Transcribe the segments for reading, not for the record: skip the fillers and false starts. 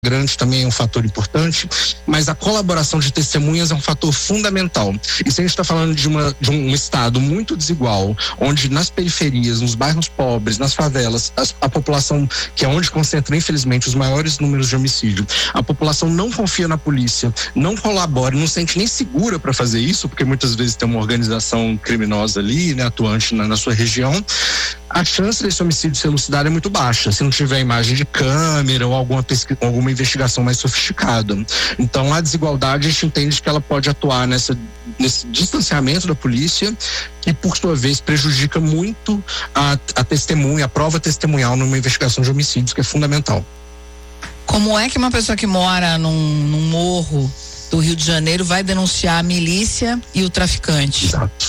flagrante também é um fator importante, mas a colaboração de testemunhas é um fator fundamental. E se a gente está falando de um estado muito desigual, onde nas periferias, nos bairros pobres, nas favelas, a população, que é onde concentra infelizmente os maiores números de homicídio, a população não confia na polícia, não colabora, não se sente nem segura para fazer isso, porque muitas vezes tem uma organização criminosa ali, né, atuante na sua região, a chance desse homicídio ser elucidado é muito baixa, se não tiver imagem de câmera ou alguma investigação mais sofisticada. Então, a desigualdade, a gente entende que ela pode atuar nesse distanciamento da polícia, que por sua vez prejudica muito a testemunha, a prova testemunhal numa investigação de homicídios, que é fundamental. Como é que uma pessoa que mora num morro do Rio de Janeiro vai denunciar a milícia e o traficante?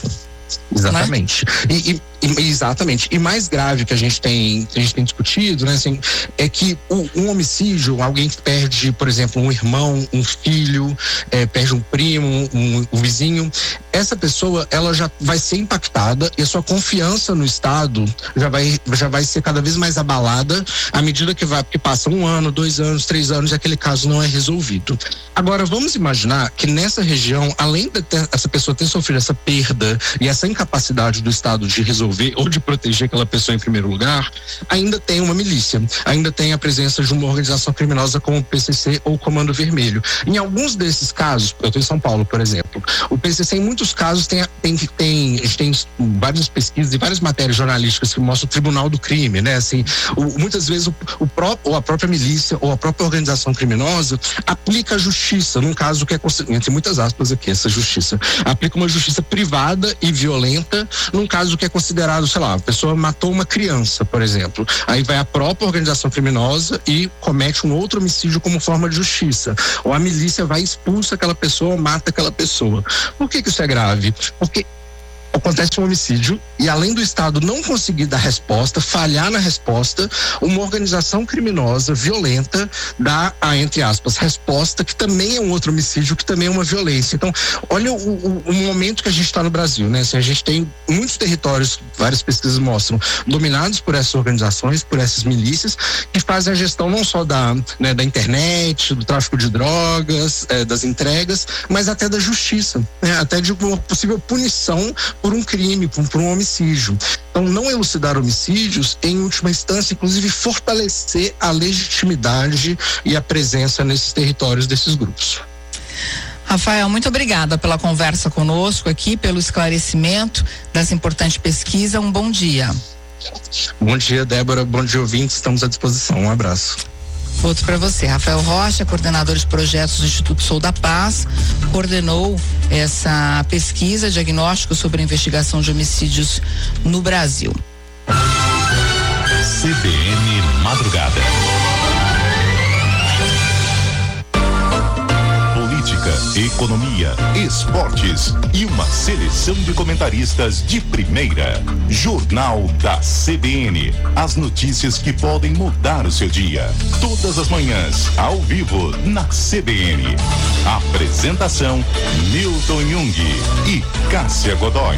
Exatamente. Né? Exatamente. E mais grave que a gente tem discutido, né, assim, é que um homicídio, alguém que perde, por exemplo, um irmão, um filho, perde um primo, um vizinho, essa pessoa, ela já vai ser impactada e a sua confiança no Estado já vai ser cada vez mais abalada à medida que passa 1 ano, 2 anos, 3 anos e aquele caso não é resolvido. Agora, vamos imaginar que nessa região, além de essa pessoa ter sofrido essa perda e essa incapacidade do Estado de resolver ou de proteger aquela pessoa em primeiro lugar, ainda tem uma milícia, ainda tem a presença de uma organização criminosa como o PCC ou o Comando Vermelho. Em alguns desses casos, eu estou em São Paulo, por exemplo, o PCC em muitos casos a gente tem várias pesquisas e várias matérias jornalísticas que mostram o tribunal do crime, né? Assim, muitas vezes a própria milícia ou a própria organização criminosa aplica a justiça, num caso que é, entre muitas aspas aqui, essa justiça, aplica uma justiça privada e violenta num caso que é considerado, sei lá, a pessoa matou uma criança, por exemplo. Aí vai a própria organização criminosa e comete um outro homicídio como forma de justiça. Ou a milícia vai e expulsa aquela pessoa, mata aquela pessoa. Por que isso é grave? Porque acontece um homicídio e além do Estado não conseguir dar resposta, falhar na resposta, uma organização criminosa, violenta, dá a, entre aspas, resposta, que também é um outro homicídio, que também é uma violência. Então, olha o momento que a gente está no Brasil, né? Assim, a gente tem muitos territórios, várias pesquisas mostram, dominados por essas organizações, por essas milícias, que fazem a gestão não só da internet, do tráfico de drogas, das entregas, mas até da justiça, né? Até de uma possível punição por um crime, por um homicídio. Então, não elucidar homicídios, em última instância, inclusive fortalecer a legitimidade e a presença nesses territórios desses grupos. Rafael, muito obrigada pela conversa conosco aqui, pelo esclarecimento dessa importante pesquisa. Um bom dia. Bom dia, Débora. Bom dia, ouvintes. Estamos à disposição. Um abraço. Outro para você. Rafael Rocha, coordenador de projetos do Instituto Sou da Paz, coordenou essa pesquisa, diagnóstico sobre a investigação de homicídios no Brasil. CBN Madrugada. Política, economia, esportes e uma seleção de comentaristas de primeira. Jornal da CBN. As notícias que podem mudar o seu dia. Todas as manhãs, ao vivo, na CBN. Apresentação: Milton Jung e Cássia Godoy.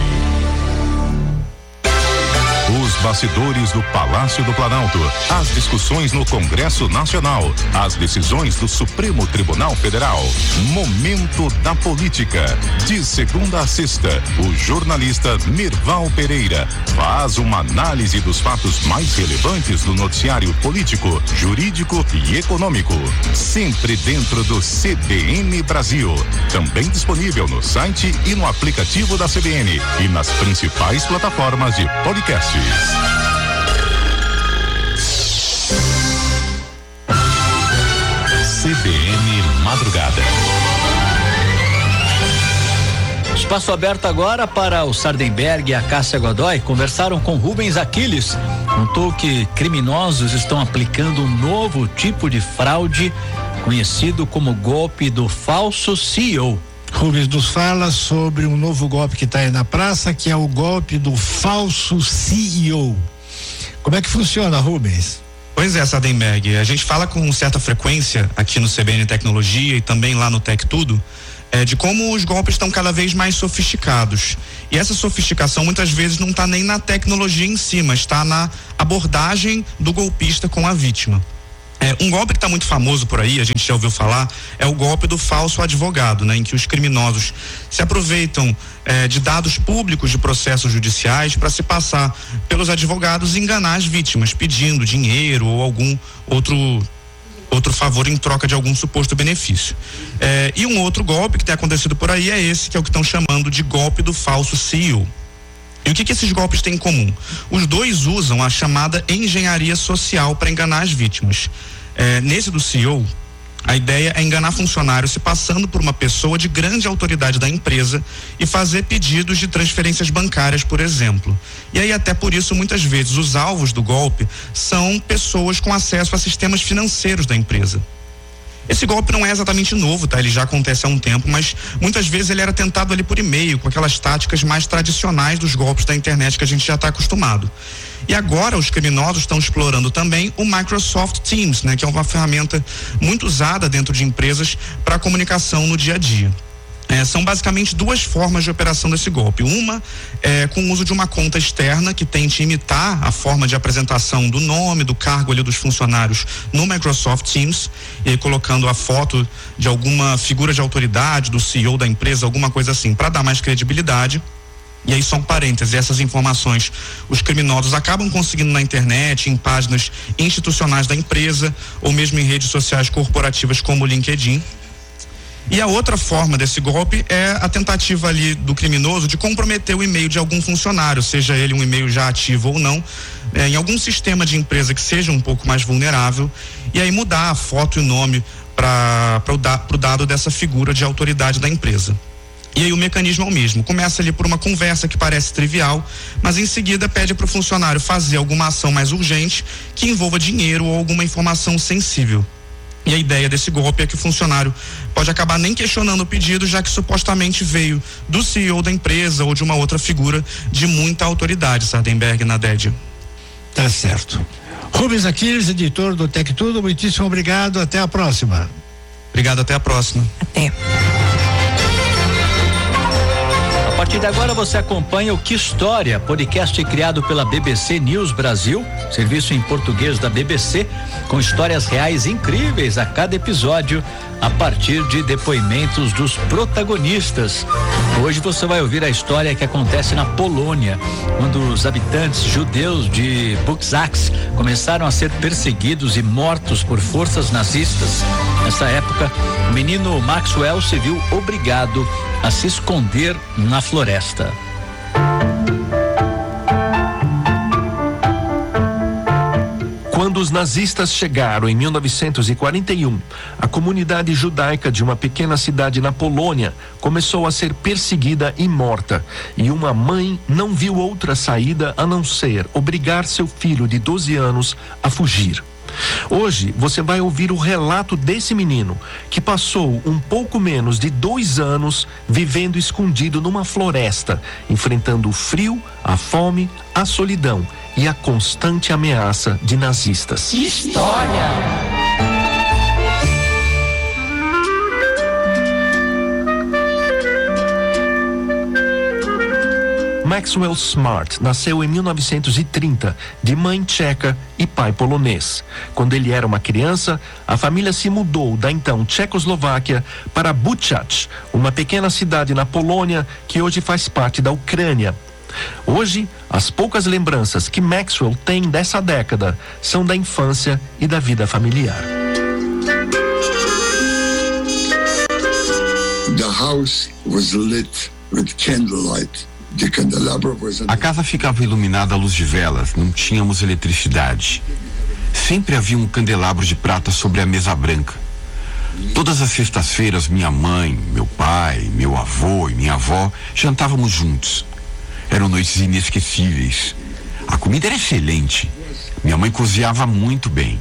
Os bastidores do Palácio do Planalto, as discussões no Congresso Nacional, as decisões do Supremo Tribunal Federal. Momento da Política. De segunda a sexta, o jornalista Mirval Pereira faz uma análise dos fatos mais relevantes do noticiário político, jurídico e econômico. Sempre dentro do CBN Brasil. Também disponível no site e no aplicativo da CBN e nas principais plataformas de podcast. CBN Madrugada. Espaço aberto agora para o Sardenberg e a Cássia Godoy. Conversaram com Rubens Aquiles. Contou que criminosos estão aplicando um novo tipo de fraude conhecido como golpe do falso CEO. Rubens nos fala sobre um novo golpe que está aí na praça, que é o golpe do falso CEO. Como é que funciona, Rubens? Pois é, Sardenberg, a gente fala com certa frequência aqui no CBN Tecnologia e também lá no Tec Tudo, de como os golpes estão cada vez mais sofisticados. E essa sofisticação muitas vezes não está nem na tecnologia em si, mas está na abordagem do golpista com a vítima. Um golpe que está muito famoso por aí, a gente já ouviu falar, é o golpe do falso advogado, né? Em que os criminosos se aproveitam de dados públicos de processos judiciais para se passar pelos advogados e enganar as vítimas, pedindo dinheiro ou algum outro favor em troca de algum suposto benefício. E um outro golpe que tem acontecido por aí é esse, que é o que estão chamando de golpe do falso CEO. E o que esses golpes têm em comum? Os dois usam a chamada engenharia social para enganar as vítimas. Nesse do CEO, a ideia é enganar funcionários se passando por uma pessoa de grande autoridade da empresa e fazer pedidos de transferências bancárias, por exemplo. E aí, até por isso, muitas vezes os alvos do golpe são pessoas com acesso a sistemas financeiros da empresa. Esse golpe não é exatamente novo, tá? Ele já acontece há um tempo, mas muitas vezes ele era tentado ali por e-mail, com aquelas táticas mais tradicionais dos golpes da internet que a gente já está acostumado. E agora os criminosos estão explorando também o Microsoft Teams, né? Que é uma ferramenta muito usada dentro de empresas para comunicação no dia a dia. São basicamente duas formas de operação desse golpe. Uma é com o uso de uma conta externa que tente imitar a forma de apresentação do nome, do cargo ali dos funcionários no Microsoft Teams, e aí colocando a foto de alguma figura de autoridade, do CEO da empresa, alguma coisa assim, para dar mais credibilidade. E aí, só um parênteses, essas informações os criminosos acabam conseguindo na internet, em páginas institucionais da empresa, ou mesmo em redes sociais corporativas como o LinkedIn. E a outra forma desse golpe é a tentativa ali do criminoso de comprometer o e-mail de algum funcionário, seja ele um e-mail já ativo ou não, em algum sistema de empresa que seja um pouco mais vulnerável, e aí mudar a foto e o nome para o dado dessa figura de autoridade da empresa. E aí o mecanismo é o mesmo, começa ali por uma conversa que parece trivial, mas em seguida pede para o funcionário fazer alguma ação mais urgente que envolva dinheiro ou alguma informação sensível. E a ideia desse golpe é que o funcionário pode acabar nem questionando o pedido, já que supostamente veio do CEO da empresa ou de uma outra figura de muita autoridade, Sardenberg e Nadege. Tá certo. Rubens Aquiles, editor do Tech Tudo, muitíssimo obrigado, até a próxima. Obrigado, até a próxima. Até. A partir de agora você acompanha o Que História, podcast criado pela BBC News Brasil, serviço em português da BBC, com histórias reais incríveis a cada episódio, a partir de depoimentos dos protagonistas. Hoje você vai ouvir a história que acontece na Polônia, quando os habitantes judeus de Buczak começaram a ser perseguidos e mortos por forças nazistas. Nessa época, o menino Maxwell se viu obrigado a se esconder na floresta. Quando os nazistas chegaram em 1941, a comunidade judaica de uma pequena cidade na Polônia começou a ser perseguida e morta, e uma mãe não viu outra saída a não ser obrigar seu filho de 12 anos a fugir. Hoje você vai ouvir o relato desse menino que passou um pouco menos de 2 anos vivendo escondido numa floresta, enfrentando o frio, a fome, a solidão e a constante ameaça de nazistas. História! Maxwell Smart nasceu em 1930, de mãe tcheca e pai polonês. Quando ele era uma criança, a família se mudou da então Tchecoslováquia para Buczak, uma pequena cidade na Polônia que hoje faz parte da Ucrânia. Hoje, as poucas lembranças que Maxwell tem dessa década são da infância e da vida familiar. The house was lit with candlelight. A casa ficava iluminada à luz de velas, não tínhamos eletricidade. Sempre havia um candelabro de prata sobre a mesa branca. Todas as sextas-feiras, minha mãe, meu pai, meu avô e minha avó jantávamos juntos. Eram noites inesquecíveis. A comida era excelente. Minha mãe cozinhava muito bem.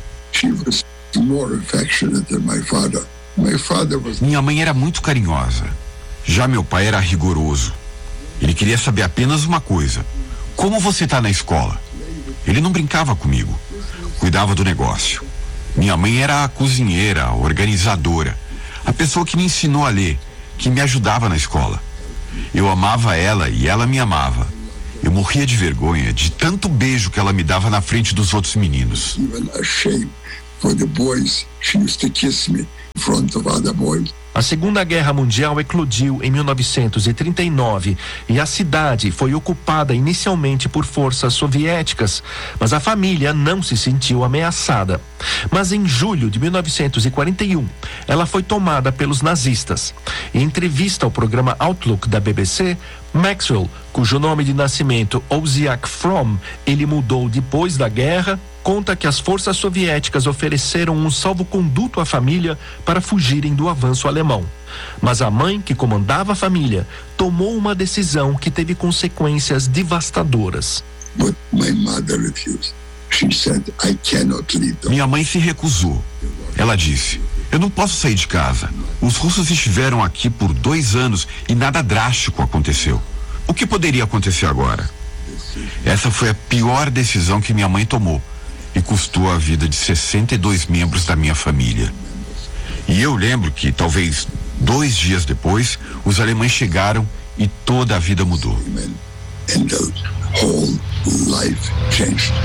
Minha mãe era muito carinhosa. Já meu pai era rigoroso. Ele queria saber apenas uma coisa: como você está na escola? Ele não brincava comigo, cuidava do negócio. Minha mãe era a cozinheira, a organizadora, a pessoa que me ensinou a ler, que me ajudava na escola. Eu amava ela e ela me amava. Eu morria de vergonha de tanto beijo que ela me dava na frente dos outros meninos. for the boys. She used to kiss me in front of other boys. A Segunda Guerra Mundial eclodiu em 1939 e a cidade foi ocupada inicialmente por forças soviéticas, mas a família não se sentiu ameaçada. Mas em julho de 1941, ela foi tomada pelos nazistas. Em entrevista ao programa Outlook da BBC, Maxwell, cujo nome de nascimento Osiak Fromm, ele mudou depois da guerra, conta que as forças soviéticas ofereceram um salvo-conduto à família para fugirem do avanço alemão. Mas a mãe, que comandava a família, tomou uma decisão que teve consequências devastadoras. But my mother refused. She said, I cannot leave them. Minha mãe se recusou. Ela disse: eu não posso sair de casa. Os russos estiveram aqui por 2 anos e nada drástico aconteceu. O que poderia acontecer agora? Essa foi a pior decisão que minha mãe tomou e custou a vida de 62 membros da minha família. E eu lembro que talvez 2 dias depois os alemães chegaram e toda a vida mudou. And the whole life changed.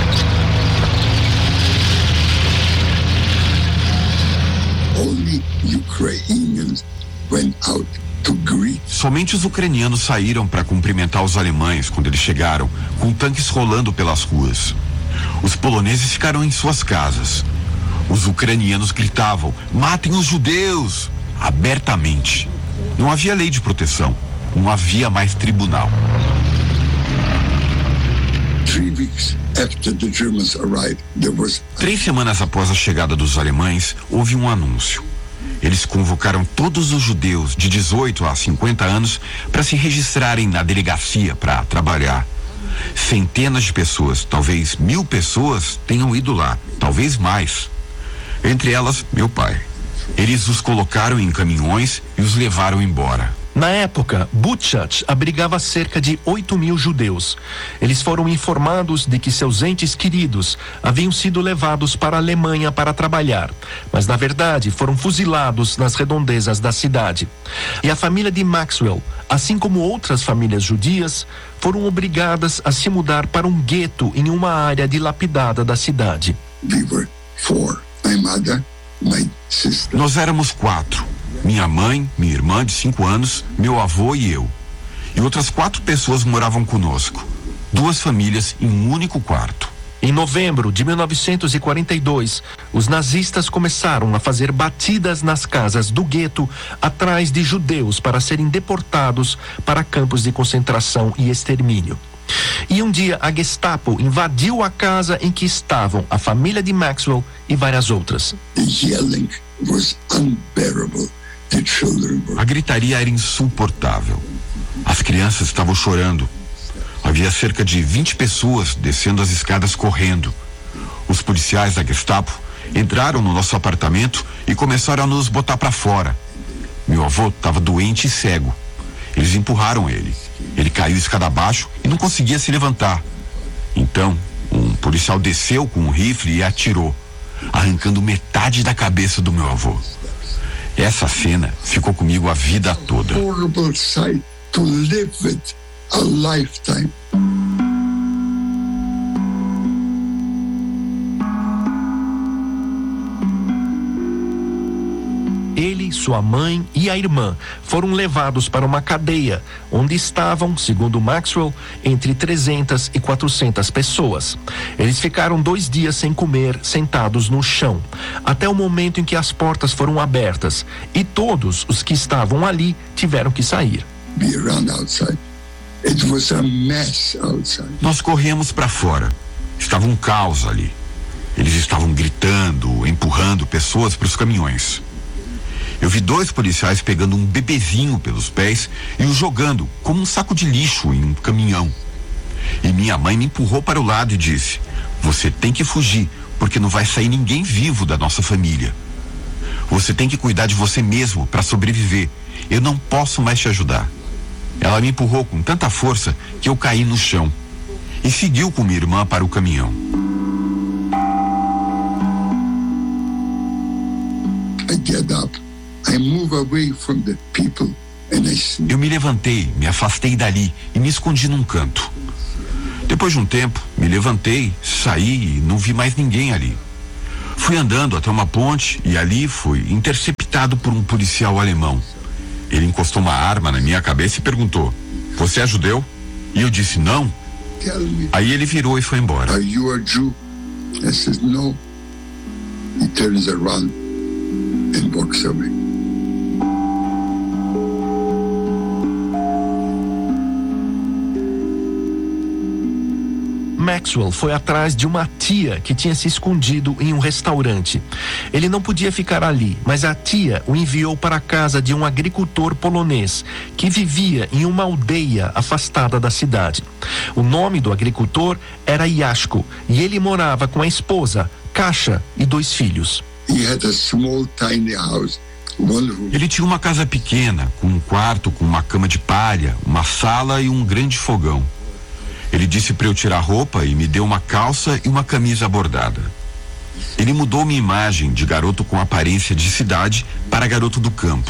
Only Ukrainians went out to greet. Somente os ucranianos saíram para cumprimentar os alemães quando eles chegaram, com tanques rolando pelas ruas. Os poloneses ficaram em suas casas. Os ucranianos gritavam: matem os judeus! Abertamente. Não havia lei de proteção. Não havia mais tribunal. 3 weeks after the Germans arrived, there was 3 semanas após a chegada dos alemães, houve um anúncio. Eles convocaram todos os judeus de 18 a 50 anos para se registrarem na delegacia para trabalhar. Centenas de pessoas, talvez 1000 pessoas, tenham ido lá, talvez mais. Entre elas, meu pai. Eles os colocaram em caminhões e os levaram embora. Na época, Butchach abrigava cerca de 8.000 judeus. Eles foram informados de que seus entes queridos haviam sido levados para a Alemanha para trabalhar, mas na verdade foram fuzilados nas redondezas da cidade. E a família de Maxwell, assim como outras famílias judias, foram obrigadas a se mudar para um gueto em uma área dilapidada da cidade. We were 4. My mother, my sister. Nós éramos 4. Minha mãe, minha irmã de 5 anos, meu avô e eu. E outras 4 pessoas moravam conosco. 2 famílias em um único quarto. Em novembro de 1942, os nazistas começaram a fazer batidas nas casas do gueto atrás de judeus para serem deportados para campos de concentração e extermínio. E um dia a Gestapo invadiu a casa em que estavam a família de Maxwell e várias outras. The yelling was unbearable. The children were... A gritaria era insuportável. As crianças estavam chorando. Havia cerca de 20 pessoas descendo as escadas correndo. Os policiais da Gestapo entraram no nosso apartamento e começaram a nos botar para fora. Meu avô estava doente e cego. Eles empurraram ele. Ele caiu escada abaixo e não conseguia se levantar. Então, um policial desceu com um rifle e atirou, arrancando metade da cabeça do meu avô. Essa cena ficou comigo a vida toda. Horrible sight to live with a lifetime. Ele, sua mãe e a irmã foram levados para uma cadeia, onde estavam, segundo Maxwell, entre 300 e 400 pessoas. Eles ficaram 2 dias sem comer, sentados no chão, até o momento em que as portas foram abertas e todos os que estavam ali tiveram que sair. We ran outside. It was a mess outside. Nós corremos para fora. Estava um caos ali. Eles estavam gritando, empurrando pessoas para os caminhões. Eu vi 2 policiais pegando um bebezinho pelos pés e o jogando como um saco de lixo em um caminhão. E minha mãe me empurrou para o lado e disse: você tem que fugir, porque não vai sair ninguém vivo da nossa família. Você tem que cuidar de você mesmo para sobreviver. Eu não posso mais te ajudar. Ela me empurrou com tanta força que eu caí no chão e seguiu com minha irmã para o caminhão. I get up. I move away from the people and I sneak. Eu me levantei, me afastei dali e me escondi num canto. Depois de um tempo, me levantei, saí e não vi mais ninguém ali. Fui andando até uma ponte e ali fui interceptado por um policial alemão. Ele encostou uma arma na minha cabeça e perguntou: "Você é judeu?" E eu disse: "Não." Aí ele virou e foi embora. "Are you a Jew?" I said, "No." He turns around and walks away. Maxwell foi atrás de uma tia que tinha se escondido em um restaurante. Ele não podia ficar ali, mas a tia o enviou para a casa de um agricultor polonês que vivia em uma aldeia afastada da cidade. O nome do agricultor era Jaszko e ele morava com a esposa, Kasia, e 2 filhos. He had a small, tiny house. Ele tinha uma casa pequena, com um quarto com uma cama de palha, uma sala e um grande fogão. Ele disse para eu tirar a roupa e me deu uma calça e uma camisa bordada. Ele mudou minha imagem de garoto com aparência de cidade para garoto do campo.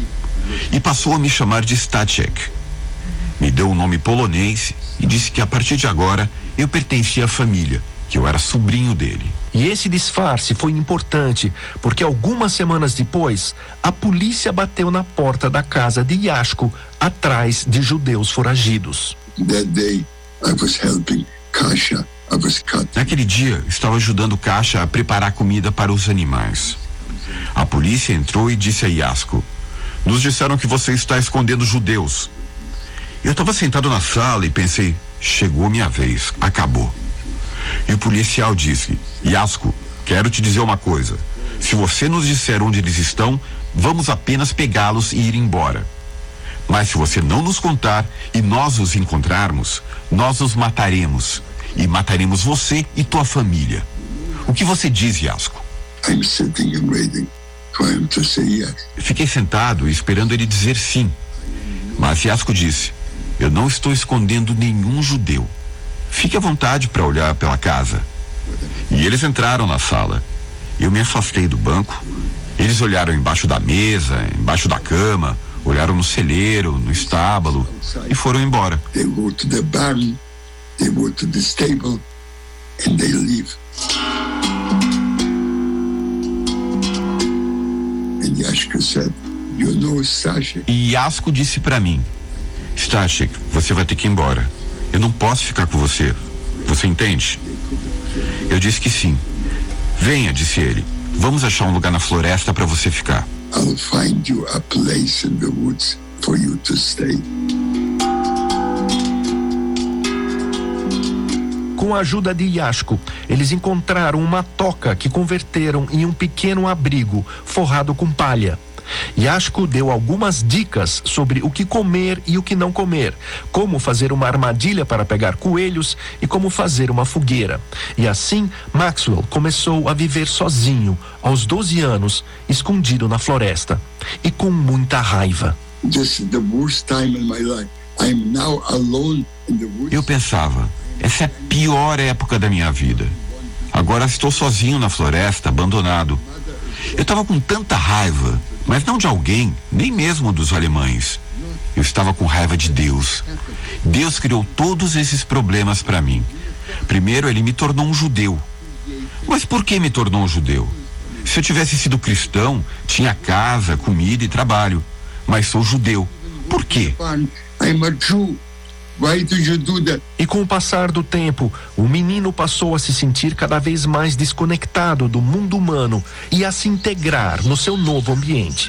E passou a me chamar de Stasiek. Me deu um nome polonês e disse que a partir de agora eu pertencia à família, que eu era sobrinho dele. E esse disfarce foi importante, porque algumas semanas depois, a polícia bateu na porta da casa de Jaszko, atrás de judeus foragidos. That day, I was helping Kasia. I was cutting. Naquele dia, estava ajudando Kasia a preparar comida para os animais. A polícia entrou e disse a Jaszko: "Nos disseram que você está escondendo judeus." Eu estava sentado na sala e pensei: chegou minha vez, acabou. E o policial disse: "Jaszko, quero te dizer uma coisa. Se você nos disser onde eles estão, vamos apenas pegá-los e ir embora. Mas se você não nos contar e nós os encontrarmos, nós os mataremos. E mataremos você e tua família. O que você diz, Jaszko?" I'm sitting and waiting for him to say yes. Fiquei sentado esperando ele dizer sim. Mas Jaszko disse: "Eu não estou escondendo nenhum judeu. Fique à vontade para olhar pela casa." E eles entraram na sala. Eu me afastei do banco. Eles olharam embaixo da mesa, embaixo da cama, olharam no celeiro, no estábulo e foram embora. They go to the barn, they go to the stable, and they leave. And Jaszko said, "You know, Stasiek." E Jaszko disse para mim: "Stasiek, você vai ter que ir embora. Eu não posso ficar com você. Você entende?" Eu disse que sim. "Venha", disse ele. "Vamos achar um lugar na floresta para você ficar." I'll find you a place in the woods for you to stay. Com a ajuda de Jaszko, eles encontraram uma toca que converteram em um pequeno abrigo forrado com palha. Jaszko deu algumas dicas sobre o que comer e o que não comer, como fazer uma armadilha para pegar coelhos e como fazer uma fogueira. E assim, Maxwell começou a viver sozinho, aos 12 anos, escondido na floresta, e com muita raiva. This is the worst time in my life. I'm now alone in the woods. Eu pensava: essa é a pior época da minha vida. Agora estou sozinho na floresta, abandonado. Eu estava com tanta raiva, mas não de alguém, nem mesmo dos alemães. Eu estava com raiva de Deus. Deus criou todos esses problemas para mim. Primeiro, ele me tornou um judeu. Mas por que me tornou um judeu? Se eu tivesse sido cristão, tinha casa, comida e trabalho. Mas sou judeu. Por quê? I'm a Jew. Why do you do that? E com o passar do tempo, o menino passou a se sentir cada vez mais desconectado do mundo humano e a se integrar no seu novo ambiente.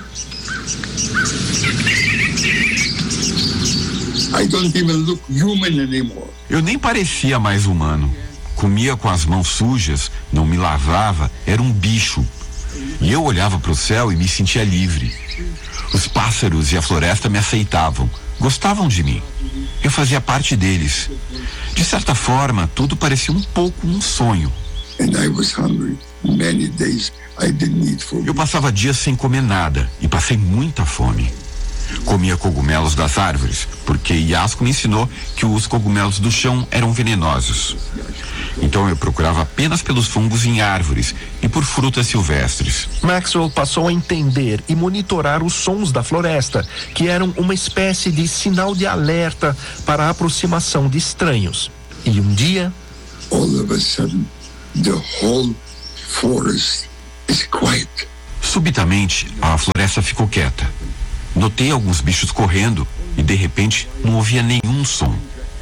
I don't even look human anymore. Eu nem parecia mais humano. Comia com as mãos sujas, não me lavava, era um bicho. E eu olhava para o céu e me sentia livre. Os pássaros e a floresta me aceitavam, gostavam de mim. Eu fazia parte deles. De certa forma, tudo parecia um pouco um sonho. And I was hungry. Many days I didn't eat for. Eu passava dias sem comer nada e passei muita fome. Comia cogumelos das árvores, porque Jaszko me ensinou que os cogumelos do chão eram venenosos. Então eu procurava apenas pelos fungos em árvores e por frutas silvestres. Maxwell passou a entender e monitorar os sons da floresta, que eram uma espécie de sinal de alerta para a aproximação de estranhos. E um dia, all of a sudden, the whole forest is quiet. Subitamente, a floresta ficou quieta. Notei alguns bichos correndo e, de repente, não ouvia nenhum som.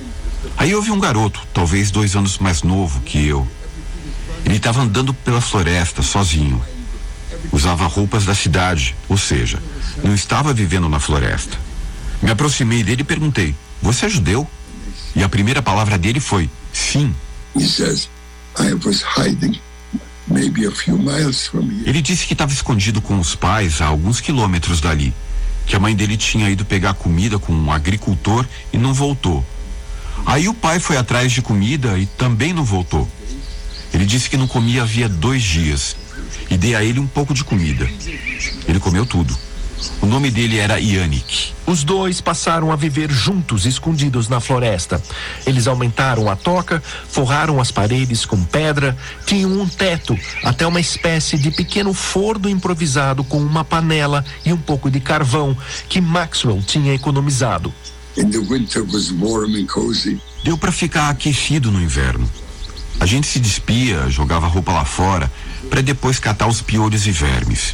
Aí eu vi um garoto, talvez 2 anos mais novo que eu. Ele estava andando pela floresta, sozinho. Usava roupas da cidade, ou seja, não estava vivendo na floresta. Me aproximei dele e perguntei: "Você é judeu?" E a primeira palavra dele foi: "Sim." He says, I was hiding maybe a few miles from here. Ele disse que estava escondido com os pais a alguns quilômetros dali, que a mãe dele tinha ido pegar comida com um agricultor e não voltou. Aí o pai foi atrás de comida e também não voltou. Ele disse que não comia havia 2 dias e dei a ele um pouco de comida. Ele comeu tudo. O nome dele era Yannick. Os dois passaram a viver juntos, escondidos na floresta. Eles aumentaram a toca, forraram as paredes com pedra, tinham um teto, até uma espécie de pequeno forno improvisado com uma panela e um pouco de carvão que Maxwell tinha economizado. In the winter was warm and cozy. Deu para ficar aquecido no inverno. A gente se despia, jogava roupa lá fora, para depois catar os piolhos e vermes.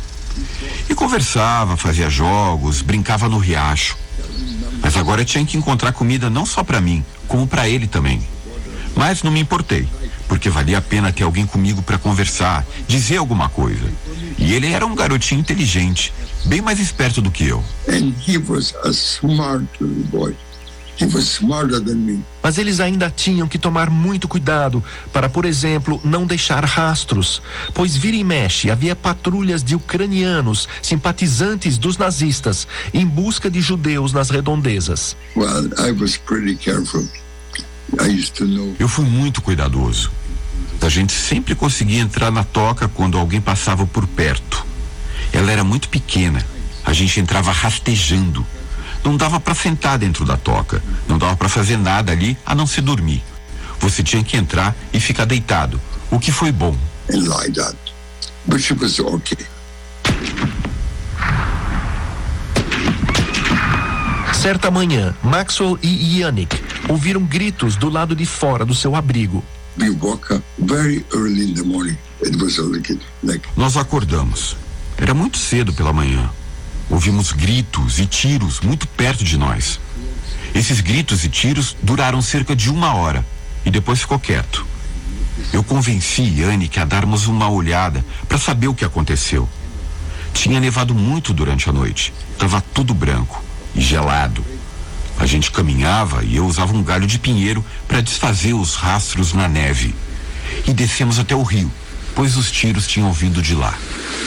E conversava, fazia jogos, brincava no riacho. Mas agora eu tinha que encontrar comida não só para mim, como para ele também. Mas não me importei, porque valia a pena ter alguém comigo para conversar, dizer alguma coisa. E ele era um garotinho inteligente, bem mais esperto do que eu. And he was a smart little boy. He was smarter than me. Mas eles ainda tinham que tomar muito cuidado para, por exemplo, não deixar rastros, pois vira e mexe havia patrulhas de ucranianos, simpatizantes dos nazistas, em busca de judeus nas redondezas. Well, I was pretty careful. I used to know. Eu fui muito cuidadoso. A gente sempre conseguia entrar na toca quando alguém passava por perto. Ela era muito pequena. A gente entrava rastejando. Não dava para sentar dentro da toca, não dava para fazer nada ali a não ser dormir. Você tinha que entrar e ficar deitado, o que foi bom. And lie down. But she was okay. Certa manhã, Maxwell e Yannick ouviram gritos do lado de fora do seu abrigo. We woke up very early in the morning. It was like Nós acordamos. Era muito cedo pela manhã. Ouvimos gritos e tiros muito perto de nós. Esses gritos e tiros duraram cerca de 1 hora e depois ficou quieto. Eu convenci Yannick a darmos uma olhada para saber o que aconteceu. Tinha nevado muito durante a noite. Estava tudo branco e gelado. A gente caminhava e eu usava um galho de pinheiro para desfazer os rastros na neve. E descemos até o rio, pois os tiros tinham vindo de lá.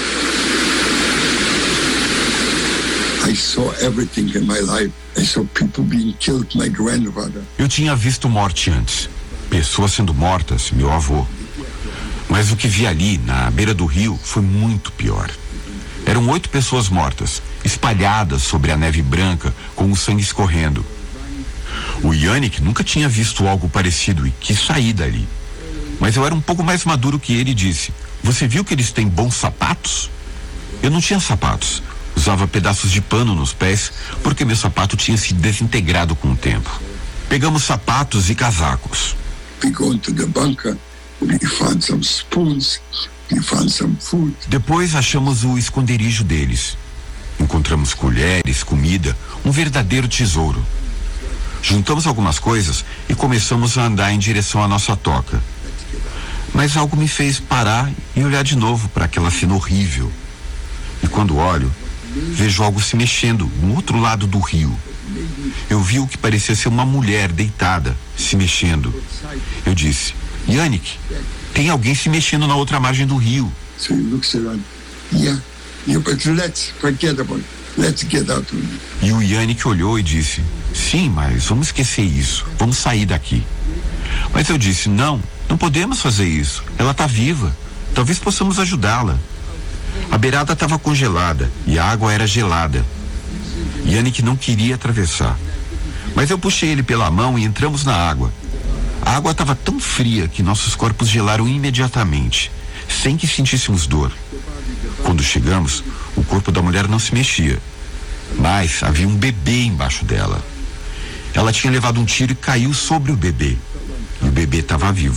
I saw everything in my life. I saw people being killed, my grandfather. Eu tinha visto morte antes. Pessoas sendo mortas, meu avô. Mas o que vi ali, na beira do rio, foi muito pior. Eram 8 pessoas mortas, espalhadas sobre a neve branca, com o sangue escorrendo. O Yannick nunca tinha visto algo parecido e quis sair dali. Mas eu era um pouco mais maduro que ele e disse: "Você viu que eles têm bons sapatos?" Eu não tinha sapatos. Usava pedaços de pano nos pés porque meu sapato tinha se desintegrado com o tempo. Pegamos sapatos e casacos. We go into the bunker. We found some spoons. We found some food. Depois achamos o esconderijo deles. Encontramos colheres, comida, um verdadeiro tesouro. Juntamos algumas coisas e começamos a andar em direção à nossa toca. Mas algo me fez parar e olhar de novo para aquela cena horrível. E quando olho, vejo algo se mexendo no outro lado do rio. Eu vi o que parecia ser uma mulher deitada, se mexendo. Eu disse: "Yannick, tem alguém se mexendo na outra margem do rio." So he looks around. Yeah, but let's forget about it. Let's get out of here. E o Yannick olhou e disse: "Sim, mas vamos esquecer isso. Vamos sair daqui." Mas eu disse: Não podemos fazer isso. Ela está viva. Talvez possamos ajudá-la." A beirada estava congelada e a água era gelada. Yannick não queria atravessar. Mas eu puxei ele pela mão e entramos na água. A água estava tão fria que nossos corpos gelaram imediatamente, sem que sentíssemos dor. Quando chegamos, o corpo da mulher não se mexia, mas havia um bebê embaixo dela. Ela tinha levado um tiro e caiu sobre o bebê. E o bebê estava vivo.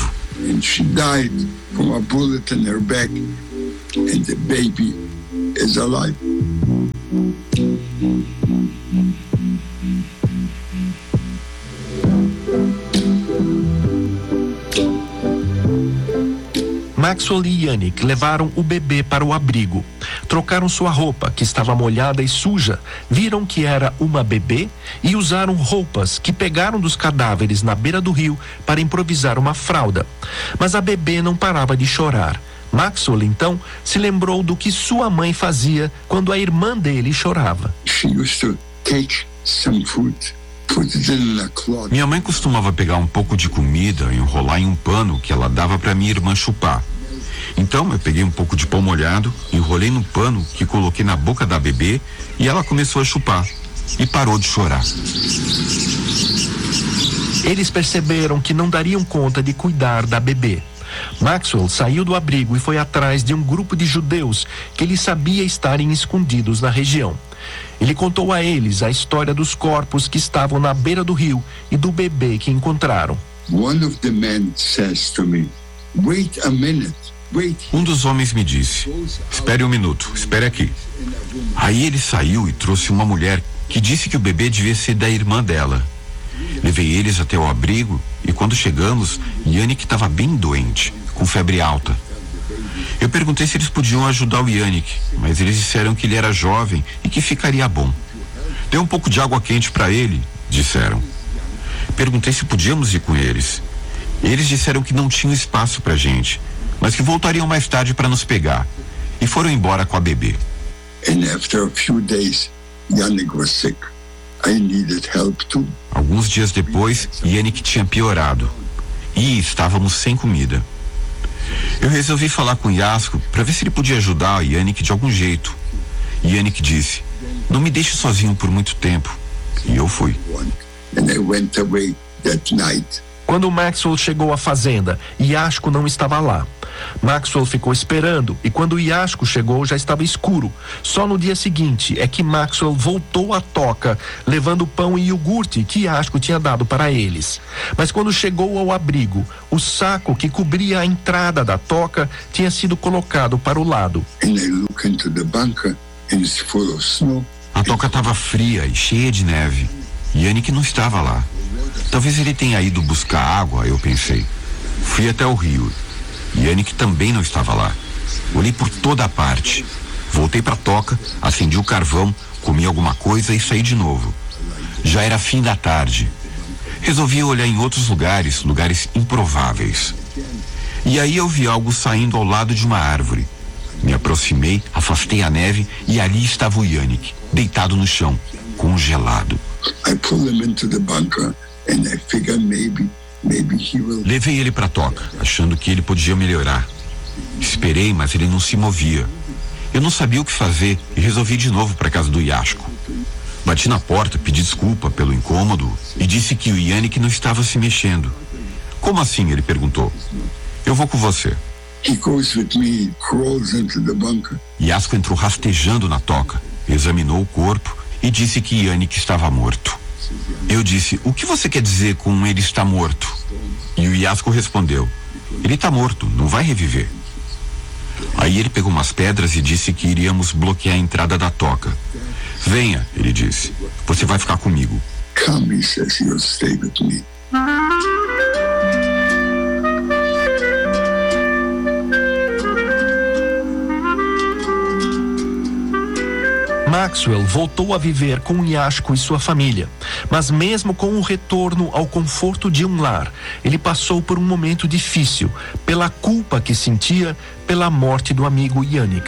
and she died from a bullet in her back, and the baby is alive. Maxwell e Yannick levaram o bebê para o abrigo. Trocaram sua roupa, que estava molhada e suja, viram que era uma bebê e usaram roupas que pegaram dos cadáveres na beira do rio para improvisar uma fralda. Mas a bebê não parava de chorar. Maxwell, então, se lembrou do que sua mãe fazia quando a irmã dele chorava. She used to take some food, put it in a cloth. Minha mãe costumava pegar um pouco de comida e enrolar em um pano que ela dava para minha irmã chupar. Então eu peguei um pouco de pão molhado, enrolei no pano que coloquei na boca da bebê e ela começou a chupar e parou de chorar. Eles perceberam que não dariam conta de cuidar da bebê. Maxwell saiu do abrigo e foi atrás de um grupo de judeus que ele sabia estarem escondidos na região. Ele contou a eles a história dos corpos que estavam na beira do rio e do bebê que encontraram. One of the men says to me, "Wait a minute. Um dos homens me disse: espere um minuto, espere aqui. Aí ele saiu e trouxe uma mulher que disse que o bebê devia ser da irmã dela. Levei eles até o abrigo e quando chegamos, Yannick estava bem doente, com febre alta. Eu perguntei se eles podiam ajudar o Yannick, mas eles disseram que ele era jovem e que ficaria bom. Dê um pouco de água quente para ele, disseram. Perguntei se podíamos ir com eles. Eles disseram que não tinham espaço pra gente, mas que voltariam mais tarde para nos pegar. E foram embora com a bebê. And after a few days, Yannick was sick. I needed help too. Alguns dias depois, Yannick tinha piorado. E estávamos sem comida. Eu resolvi falar com Yasko para ver se ele podia ajudar a Yannick de algum jeito. Yannick disse: não me deixe sozinho por muito tempo. E eu fui. And I went away that night. Quando Maxwell chegou à fazenda, Yasko não estava lá. Maxwell ficou esperando e quando Yasko chegou já estava escuro. Só no dia seguinte é que Maxwell voltou à toca, levando pão e iogurte que Yasko tinha dado para eles. Mas quando chegou ao abrigo, o saco que cobria a entrada da toca tinha sido colocado para o lado. And I look into the bunker and it's full of snow. A toca estava fria e cheia de neve. Yannick não estava lá. Talvez ele tenha ido buscar água, eu pensei. Fui até o rio. Yannick também não estava lá. Olhei por toda a parte. Voltei para a toca, acendi o carvão, comi alguma coisa e saí de novo. Já era fim da tarde. Resolvi olhar em outros lugares improváveis. E aí eu vi algo saindo ao lado de uma árvore. Me aproximei, afastei a neve e ali estava o Yannick, deitado no chão, congelado. I pulled him into the bunker and I figured maybe he will. Levei ele para a toca, achando que ele podia melhorar. Esperei, mas ele não se movia. Eu não sabia o que fazer e resolvi ir de novo para a casa do Yasko. Bati na porta, pedi desculpa pelo incômodo e disse que o Yannick não estava se mexendo. Como assim? Ele perguntou. Eu vou com você. He goes with me, crawls into the bunker. Yasko entrou rastejando na toca, examinou o corpo e disse que Yannick estava morto. Eu disse: o que você quer dizer com ele está morto? E o Yasko respondeu: ele está morto, não vai reviver. Aí ele pegou umas pedras e disse que iríamos bloquear a entrada da toca. Venha, ele disse, você vai ficar comigo. Come, he says, you'll stay with me. Maxwell voltou a viver com Yasko e sua família, mas mesmo com o retorno ao conforto de um lar, ele passou por um momento difícil, pela culpa que sentia pela morte do amigo Yannick.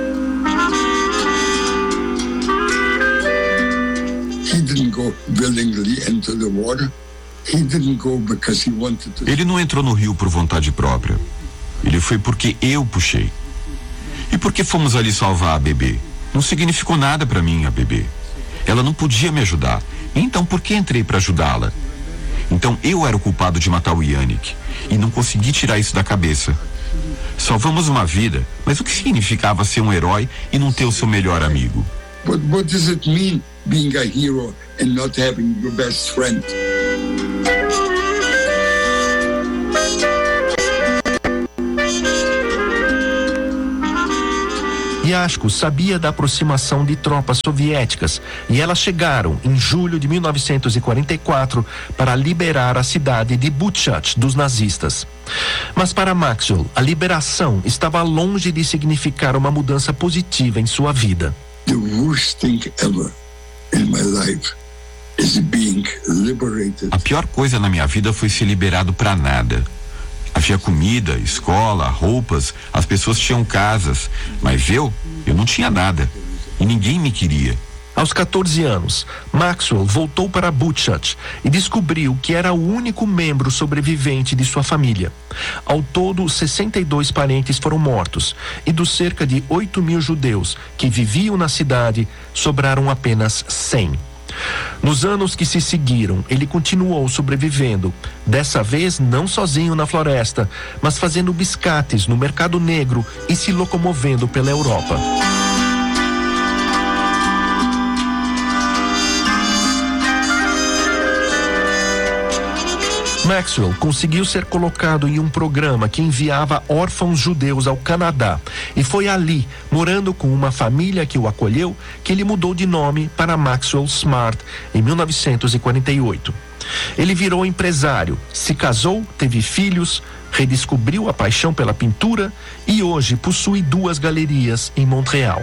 Ele não entrou no rio por vontade própria. Ele foi porque eu puxei. E porque fomos ali salvar a bebê. Não significou nada para mim a bebê. Ela não podia me ajudar. Então por que entrei para ajudá-la? Então eu era o culpado de matar o Yannick e não consegui tirar isso da cabeça. Salvamos uma vida, mas o que significava ser um herói e não ter o seu melhor amigo? But what does it mean being a hero and not having your best friend? Yashko sabia da aproximação de tropas soviéticas e elas chegaram em julho de 1944 para liberar a cidade de Butchach dos nazistas. Mas para Maxwell, a liberação estava longe de significar uma mudança positiva em sua vida. The worst thing ever in my life is being liberated. A pior coisa na minha vida foi ser liberado para nada. Havia comida, escola, roupas, as pessoas tinham casas, mas eu não tinha nada e ninguém me queria. Aos 14 anos, Maxwell voltou para Butchach e descobriu que era o único membro sobrevivente de sua família. Ao todo, 62 parentes foram mortos e dos cerca de 8.000 judeus que viviam na cidade, sobraram apenas 100. Nos anos que se seguiram, ele continuou sobrevivendo, dessa vez não sozinho na floresta, mas fazendo biscates no mercado negro e se locomovendo pela Europa. Maxwell conseguiu ser colocado em um programa que enviava órfãos judeus ao Canadá e foi ali, morando com uma família que o acolheu, que ele mudou de nome para Maxwell Smart em 1948. Ele virou empresário, se casou, teve filhos, redescobriu a paixão pela pintura e hoje possui 2 galerias em Montreal.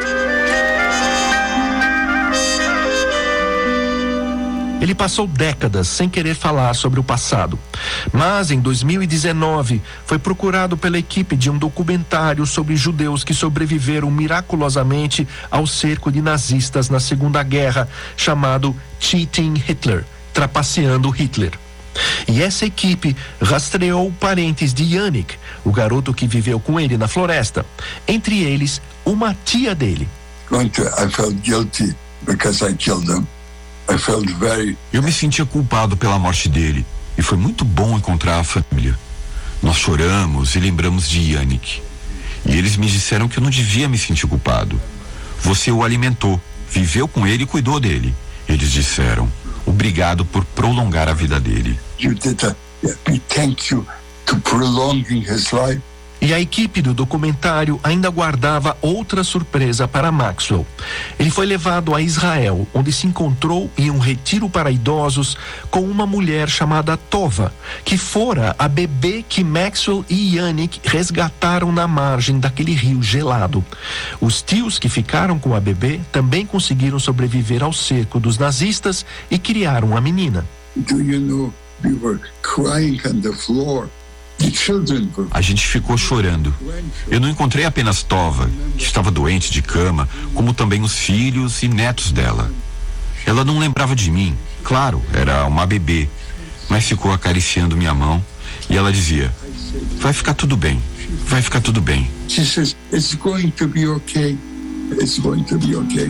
Ele passou décadas sem querer falar sobre o passado, mas em 2019 foi procurado pela equipe de um documentário sobre judeus que sobreviveram miraculosamente ao cerco de nazistas na Segunda Guerra, chamado Cheating Hitler, trapaceando Hitler. E essa equipe rastreou parentes de Yannick, o garoto que viveu com ele na floresta, entre eles uma tia dele. I felt guilty because I killed them. Eu me sentia culpado pela morte dele e foi muito bom encontrar a família. Nós choramos e lembramos de Yannick. E eles me disseram que eu não devia me sentir culpado. Você o alimentou, viveu com ele e cuidou dele. Eles disseram, obrigado por prolongar a vida dele. Thank you to prolonging his life. E a equipe do documentário ainda guardava outra surpresa para Maxwell. Ele foi levado a Israel, onde se encontrou em um retiro para idosos com uma mulher chamada Tova, que fora a bebê que Maxwell e Yannick resgataram na margem daquele rio gelado. Os tios que ficaram com a bebê também conseguiram sobreviver ao cerco dos nazistas e criaram a menina. Do you know, we were crying on the floor. A gente ficou chorando. Eu não encontrei apenas Tova, que estava doente de cama, como também os filhos e netos dela. Ela não lembrava de mim, claro, era uma bebê, mas ficou acariciando minha mão e ela dizia, vai ficar tudo bem, vai ficar tudo bem. She says, it's going to be okay, it's going to be okay.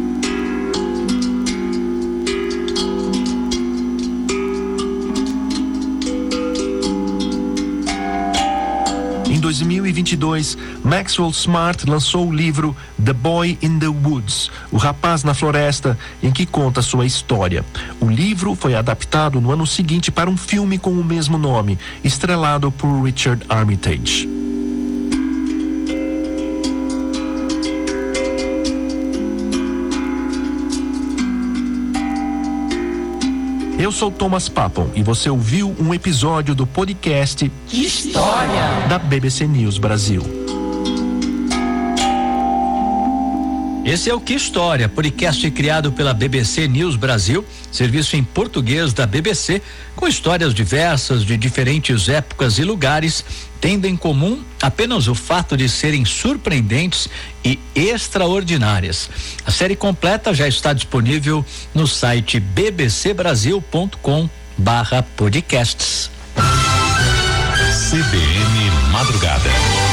Em 2022, Maxwell Smart lançou o livro The Boy in the Woods, O Rapaz na Floresta, em que conta sua história. O livro foi adaptado no ano seguinte para um filme com o mesmo nome, estrelado por Richard Armitage. Eu sou Thomas Papon e você ouviu um episódio do podcast História da BBC News Brasil. Esse é o Que História, podcast criado pela BBC News Brasil, serviço em português da BBC, com histórias diversas de diferentes épocas e lugares, tendo em comum apenas o fato de serem surpreendentes e extraordinárias. A série completa já está disponível no site bbcbrasil.com/podcasts. CBN Madrugada.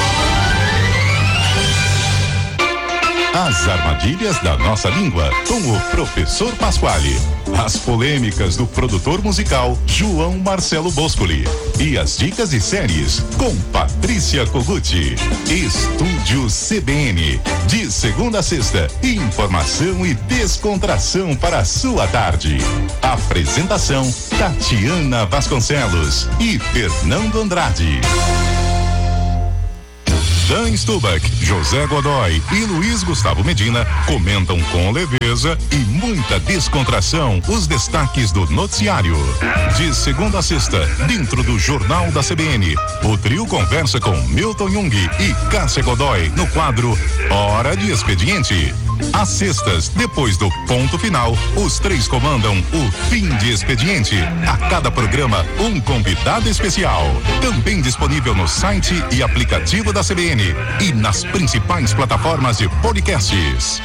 As armadilhas da nossa língua, com o professor Pasquale. As polêmicas do produtor musical João Marcelo Boscoli. E as dicas de séries com Patrícia Koguchi. Estúdio CBN. De segunda a sexta, informação e descontração para a sua tarde. Apresentação Tatiana Vasconcelos e Fernando Andrade. Dan Stubach, José Godoy e Luiz Gustavo Medina comentam com leveza e muita descontração os destaques do noticiário. De segunda a sexta, dentro do Jornal da CBN, o trio conversa com Milton Jung e Cássia Godoy no quadro Hora de Expediente. Às sextas, depois do ponto final, os três comandam o Fim de Expediente. A cada programa, um convidado especial. Também disponível no site e aplicativo da CBN e nas principais plataformas de podcasts.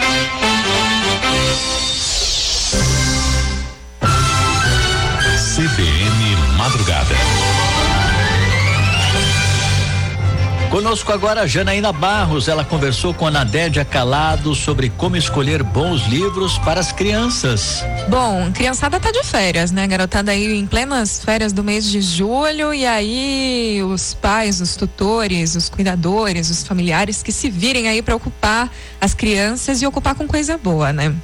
CBN Madrugada. Conosco agora a Janaína Barros, ela conversou com a Nadédia Calado sobre como escolher bons livros para as crianças. Bom, criançada tá de férias, né? Garotada aí em plenas férias do mês de julho, e aí os pais, os tutores, os cuidadores, os familiares que se virem aí para ocupar as crianças e ocupar com coisa boa, né?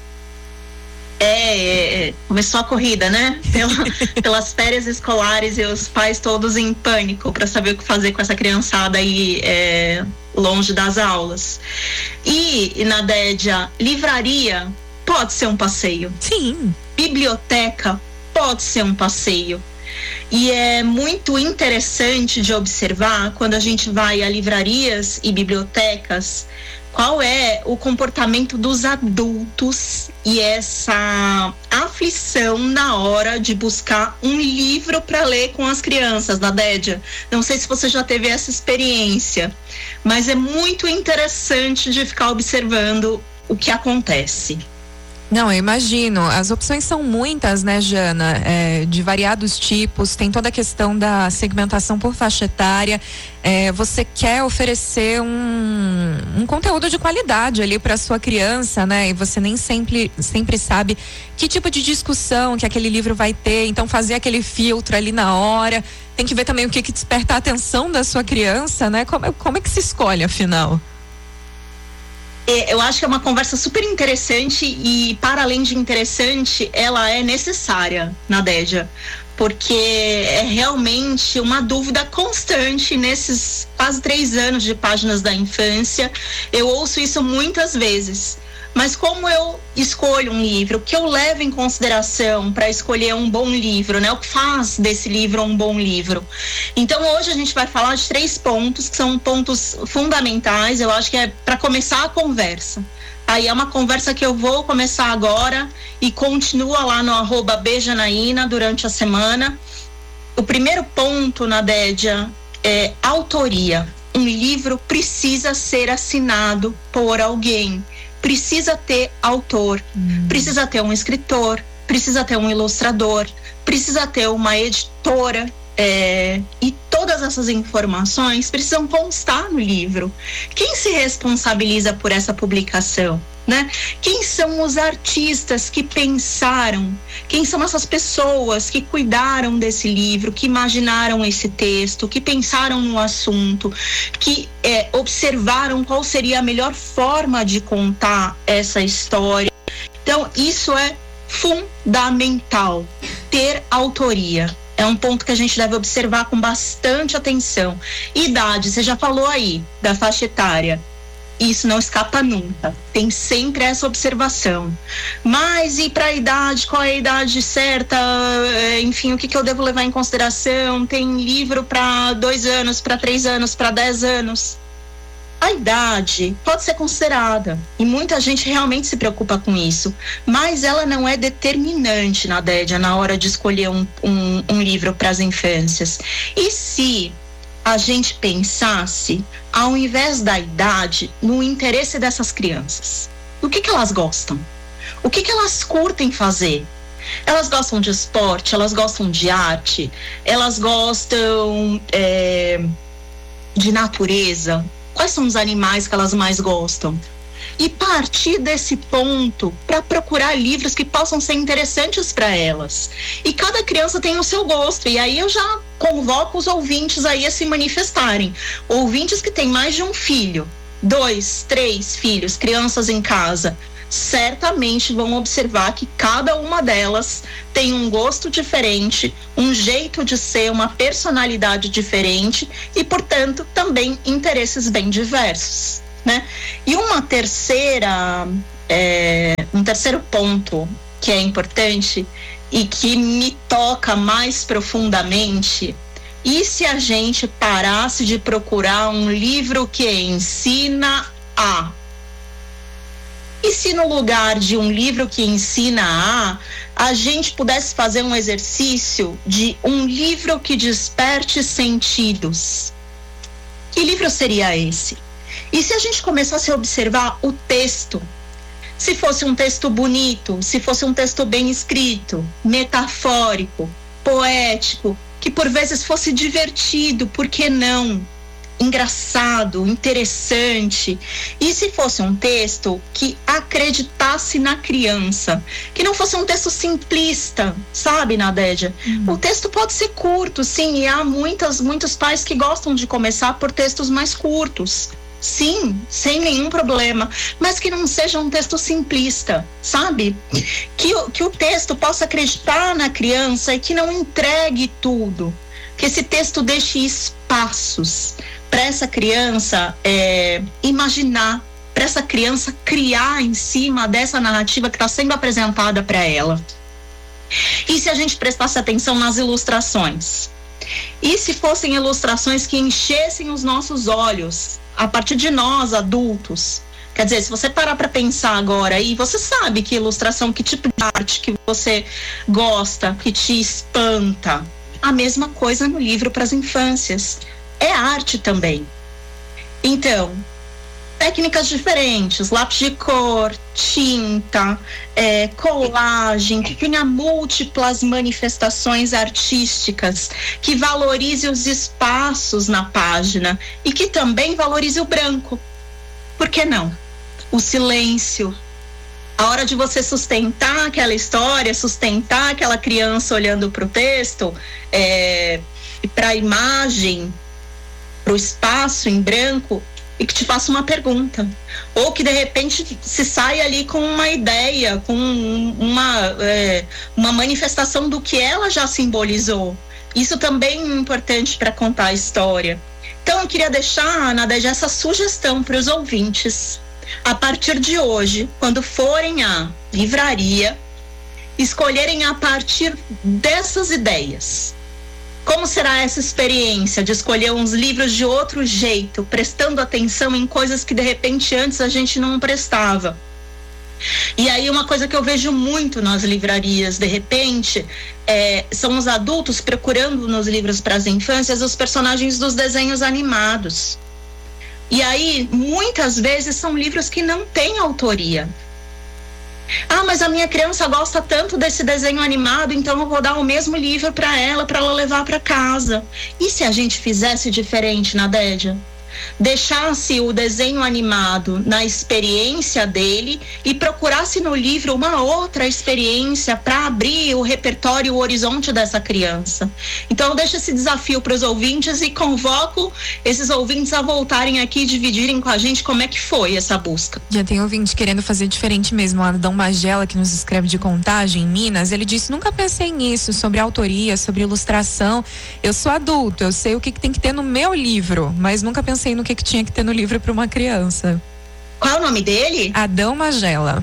Começou a corrida, né? Pelas férias escolares e os pais todos em pânico para saber o que fazer com essa criançada aí longe das aulas. E Nadédia, livraria pode ser um passeio. Sim. Biblioteca pode ser um passeio. E é muito interessante de observar quando a gente vai a livrarias e bibliotecas, qual é o comportamento dos adultos e essa aflição na hora de buscar um livro para ler com as crianças, Nadédia. Não sei se você já teve essa experiência, mas é muito interessante de ficar observando o que acontece. Não, eu imagino. As opções são muitas, né, Jana? De variados tipos, tem toda a questão da segmentação por faixa etária. Você quer oferecer um conteúdo de qualidade ali para sua criança, né? E você nem sempre sabe que tipo de discussão que aquele livro vai ter, então fazer aquele filtro ali na hora. Tem que ver também o que desperta a atenção da sua criança, né? Como é que se escolhe, afinal? Eu acho que é uma conversa super interessante e, para além de interessante, ela é necessária, Nadédia, porque é realmente uma dúvida constante nesses quase 3 anos de Páginas da Infância. Eu ouço isso muitas vezes. Mas como eu escolho um livro, o que eu levo em consideração para escolher um bom livro, né? O que faz desse livro um bom livro? Então hoje a gente vai falar de 3 pontos, que são pontos fundamentais, eu acho que é para começar a conversa. Aí é uma conversa que eu vou começar agora e continua lá no @bjanaína durante a semana. O primeiro ponto, Nadédia, é autoria. Um livro precisa ser assinado por alguém. Precisa ter autor, precisa ter um escritor, precisa ter um ilustrador, precisa ter uma editora, e todas essas informações precisam constar no livro. Quem se responsabiliza por essa publicação, né? Quem são os artistas que pensaram? Quem são essas pessoas que cuidaram desse livro, que imaginaram esse texto, que pensaram no assunto, que observaram qual seria a melhor forma de contar essa história? Então, isso é fundamental, ter autoria. É um ponto que a gente deve observar com bastante atenção. Idade, você já falou aí da faixa etária. Isso não escapa nunca. Tem sempre essa observação. Mas e para a idade? Qual é a idade certa? Enfim, o que eu devo levar em consideração? Tem livro para 2 anos, para 3 anos, para 10 anos. A idade pode ser considerada e muita gente realmente se preocupa com isso, mas ela não é determinante, Nadédia, na hora de escolher um livro para as infâncias. E se a gente pensasse, ao invés da idade, no interesse dessas crianças? O que elas gostam? O que elas curtem fazer? Elas gostam de esporte, elas gostam de arte, elas gostam de natureza. Quais são os animais que elas mais gostam? E partir desse ponto para procurar livros que possam ser interessantes para elas. E cada criança tem o seu gosto. E aí eu já convoco os ouvintes aí a se manifestarem. Ouvintes que têm mais de um filho, 2, 3 filhos, crianças em casa. certamente vão observar que cada uma delas tem um gosto diferente, um jeito de ser, uma personalidade diferente e, portanto, também interesses bem diversos, né? E um terceiro ponto que é importante e que me toca mais profundamente: e se a gente parasse de procurar um livro que ensina a? E se no lugar de um livro que ensina a gente pudesse fazer um exercício de um livro que desperte sentidos? Que livro seria esse? E se a gente começasse a observar o texto? Se fosse um texto bonito, se fosse um texto bem escrito, metafórico, poético, que por vezes fosse divertido, por que não? Engraçado, interessante. E se fosse um texto que acreditasse na criança, que não fosse um texto simplista, sabe, Nadédia? O texto pode ser curto, sim, e há muitos pais que gostam de começar por textos mais curtos. Sim, sem nenhum problema, mas que não seja um texto simplista, sabe? Que o texto possa acreditar na criança e que não entregue tudo, que esse texto deixe espaços para essa criança imaginar, para essa criança criar em cima dessa narrativa que está sendo apresentada para ela. E se a gente prestasse atenção nas ilustrações? E se fossem ilustrações que enchessem os nossos olhos, a partir de nós, adultos? Quer dizer, se você parar para pensar agora aí, você sabe que ilustração, que tipo de arte que você gosta, que te espanta. A mesma coisa no livro para as infâncias. É arte também. Então, técnicas diferentes, lápis de cor, tinta, colagem, que tenha múltiplas manifestações artísticas, que valorize os espaços na página e que também valorize o branco. Por que não? O silêncio. A hora de você sustentar aquela história, sustentar aquela criança olhando para o texto, para a imagem, para o espaço em branco, e que te faça uma pergunta, ou que de repente se saia ali com uma ideia, com uma manifestação do que ela já simbolizou. Isso também é importante para contar a história. Então eu queria deixar, Nadégia, essa sugestão para os ouvintes. A partir de hoje, quando forem à livraria, escolherem a partir dessas ideias. Como será essa experiência de escolher uns livros de outro jeito, prestando atenção em coisas que de repente antes a gente não prestava? E aí uma coisa que eu vejo muito nas livrarias, de repente, são os adultos procurando nos livros para as infâncias os personagens dos desenhos animados. E aí, muitas vezes, são livros que não têm autoria. Ah, mas a minha criança gosta tanto desse desenho animado, então eu vou dar o mesmo livro para ela levar para casa. E se a gente fizesse diferente, Nadégia? Deixasse o desenho animado na experiência dele e procurasse no livro uma outra experiência para abrir o repertório, o horizonte dessa criança. Então eu deixo esse desafio para os ouvintes e convoco esses ouvintes a voltarem aqui e dividirem com a gente como é que foi essa busca. Já tem ouvinte querendo fazer diferente mesmo. O Adão Magela, que nos escreve de Contagem, em Minas, ele disse: nunca pensei nisso, sobre autoria, sobre ilustração. Eu sou adulto, eu sei o que tem que ter no meu livro, mas nunca pensei no que tinha que ter no livro para uma criança. Qual é o nome dele? Adão Magela.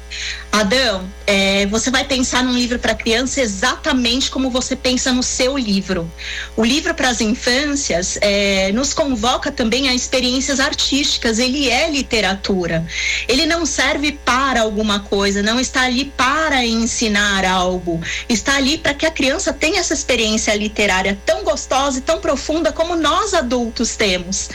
Adão, você vai pensar num livro para criança exatamente como você pensa no seu livro. O livro para as infâncias nos convoca também a experiências artísticas. Ele é literatura. Ele não serve para alguma coisa, não está ali para ensinar algo. Está ali para que a criança tenha essa experiência literária tão gostosa e tão profunda como nós adultos temos.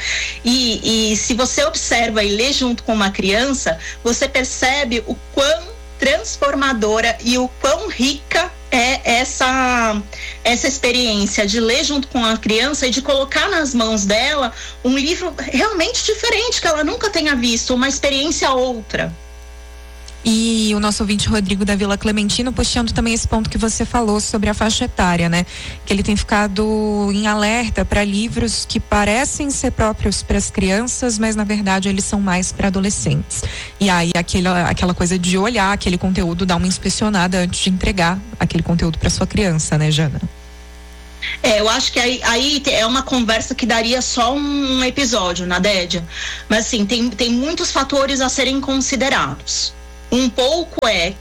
E se você observa e lê junto com uma criança, você percebe o quão transformadora e o quão rica é essa experiência de ler junto com a criança e de colocar nas mãos dela um livro realmente diferente, que ela nunca tenha visto, uma experiência outra. E o nosso ouvinte Rodrigo da Vila Clementina puxando também esse ponto que você falou sobre a faixa etária, né? Que ele tem ficado em alerta para livros que parecem ser próprios para as crianças, mas na verdade eles são mais para adolescentes. E aí aquela coisa de olhar aquele conteúdo, dar uma inspecionada antes de entregar aquele conteúdo para sua criança, né, Jana? Eu acho que aí é uma conversa que daria só um episódio, Nadédia. Mas assim, tem muitos fatores a serem considerados. Um pouco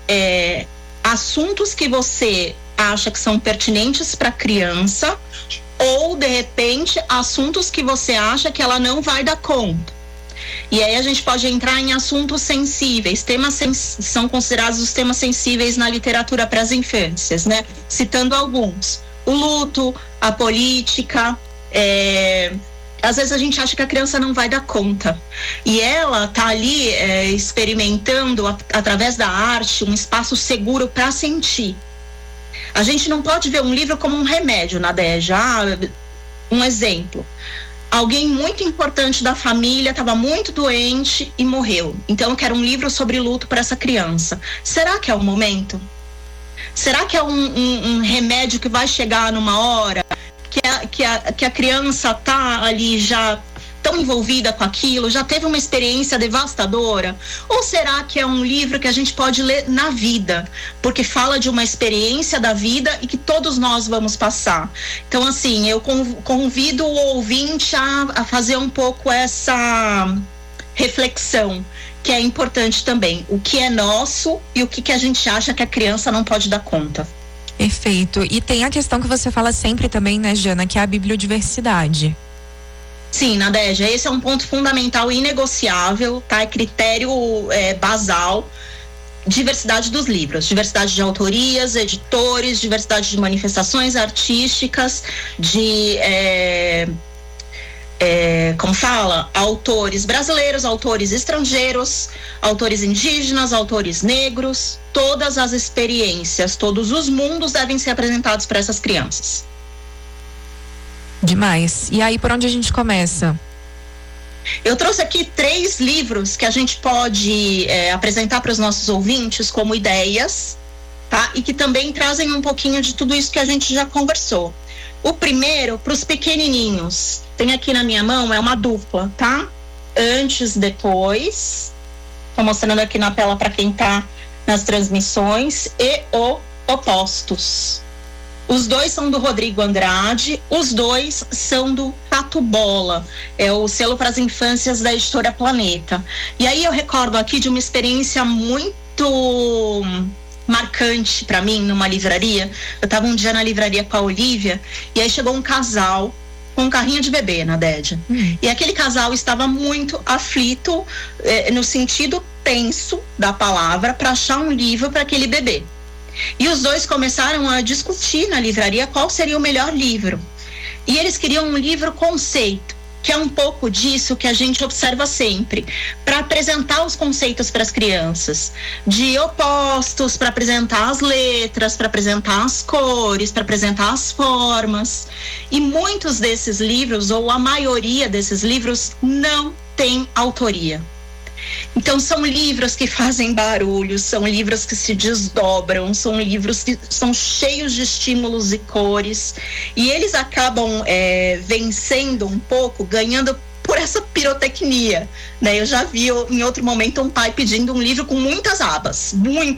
assuntos que você acha que são pertinentes para a criança, ou de repente assuntos que você acha que ela não vai dar conta. E aí a gente pode entrar em assuntos sensíveis, são considerados os temas sensíveis na literatura para as infâncias, né? Citando alguns: o luto, a política, às vezes a gente acha que a criança não vai dar conta. E ela tá ali experimentando, através da arte, um espaço seguro para sentir. A gente não pode ver um livro como um remédio, Nadéja. Um exemplo. Alguém muito importante da família estava muito doente e morreu. Então eu quero um livro sobre luto para essa criança. Será que é o momento? Será que é um remédio que vai chegar numa hora que a criança tá ali já tão envolvida com aquilo, já teve uma experiência devastadora? Ou será que é um livro que a gente pode ler na vida, porque fala de uma experiência da vida e que todos nós vamos passar? Então, assim, eu convido o ouvinte a fazer um pouco essa reflexão, que é importante também. O que é nosso e o que a gente acha que a criança não pode dar conta. Perfeito. E tem a questão que você fala sempre também, né, Jana, que é a bibliodiversidade. Sim, Nadéja, esse é um ponto fundamental e inegociável, tá? É critério basal. Diversidade dos livros, diversidade de autorias, editores, diversidade de manifestações artísticas, autores brasileiros, autores estrangeiros, autores indígenas, autores negros. Todas as experiências, todos os mundos devem ser apresentados para essas crianças. Demais. E aí, por onde a gente começa? Eu trouxe aqui 3 livros que a gente pode apresentar para os nossos ouvintes como ideias, tá? E que também trazem um pouquinho de tudo isso que a gente já conversou. O primeiro, para os pequenininhos, tem aqui na minha mão, é uma dupla, tá? Antes, depois. Estou mostrando aqui na tela para quem está nas transmissões. E o Opostos. Os 2 são do Rodrigo Andrade, os 2 são do Pato Bola, é o selo para as infâncias da editora Planeta. E aí eu recordo aqui de uma experiência muito marcante para mim numa livraria. Eu estava um dia na livraria com a Olivia e aí chegou um casal com um carrinho de bebê, Nadédia. E aquele casal estava muito aflito, no sentido tenso da palavra, para achar um livro para aquele bebê. E os 2 começaram a discutir na livraria qual seria o melhor livro. E eles queriam um livro conceito, que é um pouco disso que a gente observa sempre, para apresentar os conceitos para as crianças, de opostos, para apresentar as letras, para apresentar as cores, para apresentar as formas. E muitos desses livros, ou a maioria desses livros, não tem autoria. Então são livros que fazem barulho, são livros que se desdobram, são livros que são cheios de estímulos e cores, e eles acabam vencendo um pouco, ganhando por essa pirotecnia, né? Eu já vi em outro momento um pai pedindo um livro com muitas abas.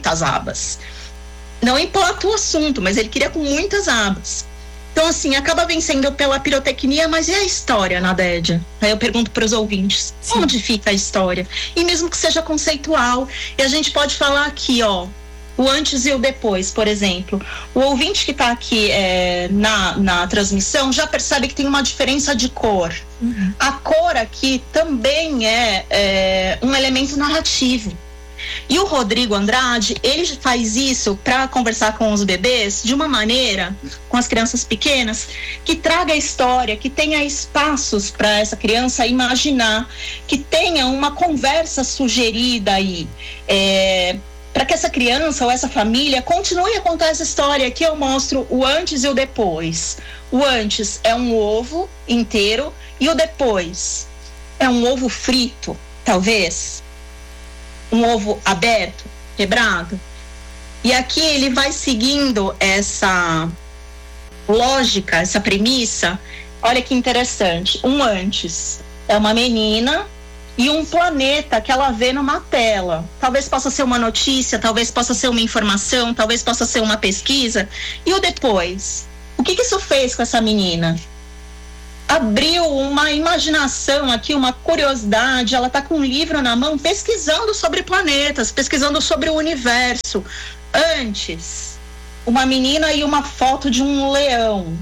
Não importa o assunto, mas ele queria com muitas abas. Então, assim, acaba vencendo pela pirotecnia, mas e a história, Nadédia? Aí eu pergunto para os ouvintes, onde fica a história? E mesmo que seja conceitual, e a gente pode falar aqui, ó, o antes e o depois, por exemplo. O ouvinte que está aqui na transmissão já percebe que tem uma diferença de cor. A cor aqui também é um elemento narrativo. E o Rodrigo Andrade, ele faz isso para conversar com os bebês de uma maneira, com as crianças pequenas, que traga história, que tenha espaços para essa criança imaginar, que tenha uma conversa sugerida aí, para que essa criança ou essa família continue a contar essa história. Aqui eu mostro o antes e o depois. O antes é um ovo inteiro e o depois é um ovo frito, talvez. Um ovo aberto, quebrado. E aqui ele vai seguindo essa lógica, essa premissa. Olha que interessante. Antes é uma menina e um planeta que ela vê numa tela. Talvez possa ser uma notícia, talvez possa ser uma informação, talvez possa ser uma pesquisa. E o depois? O que isso fez com essa menina? Abriu uma imaginação aqui, uma curiosidade. Ela está com um livro na mão pesquisando sobre planetas, pesquisando sobre o universo. Antes, uma menina e uma foto de um leão.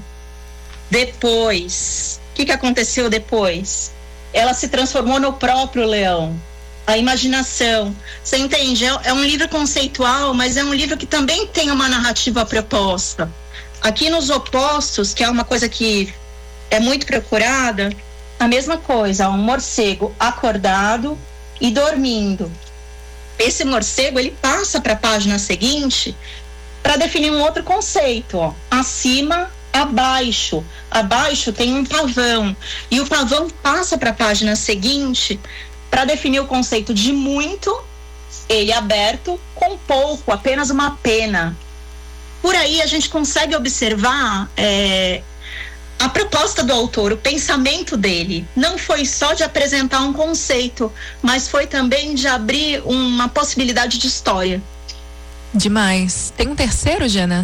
Depois, o que aconteceu depois? Ela se transformou no próprio leão. A imaginação. Você entende? É um livro conceitual, mas é um livro que também tem uma narrativa proposta. Aqui nos opostos, que é uma coisa que é muito procurada, a mesma coisa, um morcego acordado e dormindo. Esse morcego, ele passa para a página seguinte para definir um outro conceito, ó. Acima, abaixo. Abaixo tem um pavão e o pavão passa para a página seguinte para definir o conceito de muito, ele aberto, com pouco, apenas uma pena. Por aí a gente consegue observar a proposta do autor, o pensamento dele. Não foi só de apresentar um conceito, mas foi também de abrir uma possibilidade de história. Demais. Tem um terceiro, Jana?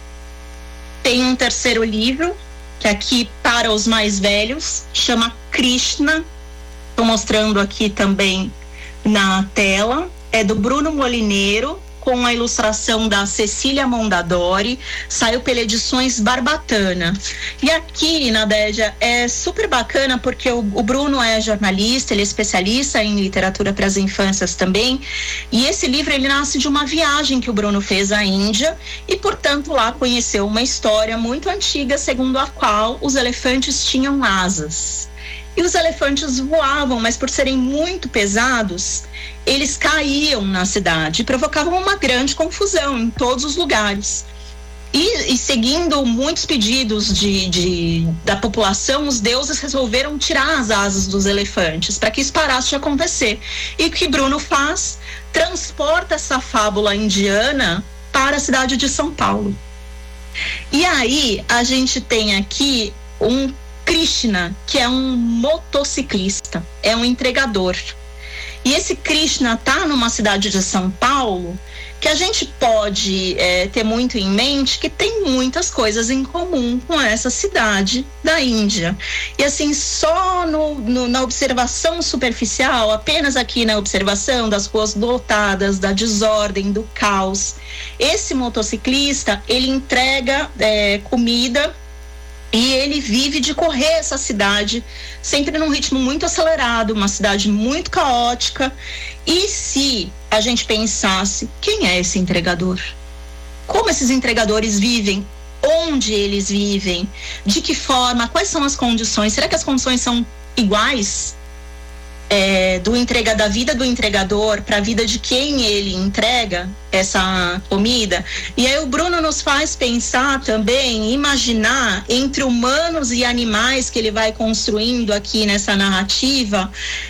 Tem um terceiro livro, que aqui para os mais velhos, chama Krishna. Estou mostrando aqui também na tela. É do Bruno Molineiro, com a ilustração da Cecília Mondadori, saiu pela Edições Barbatana. E aqui, Nadégia, é super bacana porque o Bruno é jornalista, ele é especialista em literatura para as infâncias também, e esse livro ele nasce de uma viagem que o Bruno fez à Índia e, portanto, lá conheceu uma história muito antiga, segundo a qual os elefantes tinham asas. E os elefantes voavam, mas por serem muito pesados, eles caíam na cidade e provocavam uma grande confusão em todos os lugares. E seguindo muitos pedidos da população, os deuses resolveram tirar as asas dos elefantes para que isso parasse de acontecer. E o que Bruno faz? Transporta essa fábula indiana para a cidade de São Paulo. E aí a gente tem aqui um Krishna, que é um motociclista, é um entregador. E esse Krishna está numa cidade de São Paulo que a gente pode ter muito em mente que tem muitas coisas em comum com essa cidade da Índia. E assim, só na observação superficial, apenas aqui na observação das ruas lotadas, da desordem, do caos, esse motociclista, ele entrega comida e ele vive de correr essa cidade, sempre num ritmo muito acelerado, uma cidade muito caótica. E se a gente pensasse, quem é esse entregador? Como esses entregadores vivem? Onde eles vivem? De que forma? Quais são as condições? Será que as condições são iguais? Da vida do entregador para a vida de quem ele entrega essa comida. E aí o Bruno nos faz pensar também, imaginar entre humanos e animais que ele vai construindo aqui nessa narrativa,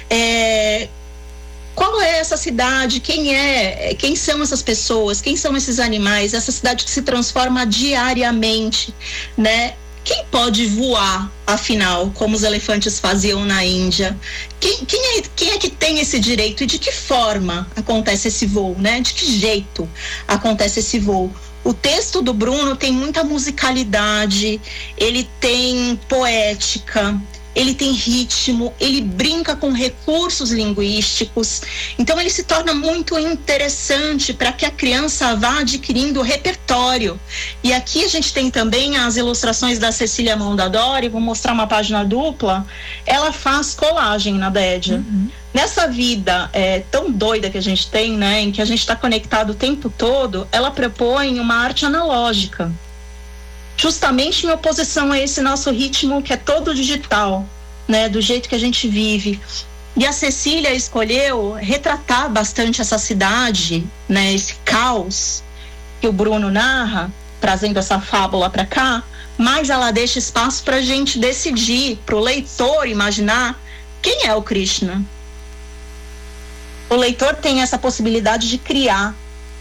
qual é essa cidade, quem são essas pessoas, quem são esses animais, essa cidade que se transforma diariamente, né? Quem pode voar, afinal, como os elefantes faziam na Índia? Quem é que tem esse direito e de que forma acontece esse voo, né? De que jeito acontece esse voo? O texto do Bruno tem muita musicalidade, ele tem poética, ele tem ritmo, ele brinca com recursos linguísticos, então ele se torna muito interessante para que a criança vá adquirindo repertório. E aqui a gente tem também as ilustrações da Cecília Mondadori, vou mostrar uma página dupla, ela faz colagem na Dédia. Uhum. Nessa vida tão doida que a gente tem, né, em que a gente está conectado o tempo todo, ela propõe uma arte analógica, justamente em oposição a esse nosso ritmo que é todo digital, né, do jeito que a gente vive. E a Cecília escolheu retratar bastante essa cidade, né, esse caos que o Bruno narra, trazendo essa fábula para cá, mas ela deixa espaço para a gente decidir, para o leitor imaginar quem é o Krishna. O leitor tem essa possibilidade de criar